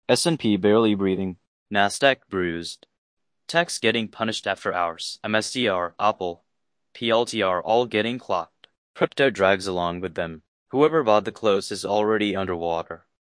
S&P barely breathing. Nasdaq bruised. Tech's getting punished after hours. MSTR, Apple, PLTR all getting clocked. Crypto drags along with them. Whoever bought the close is already underwater.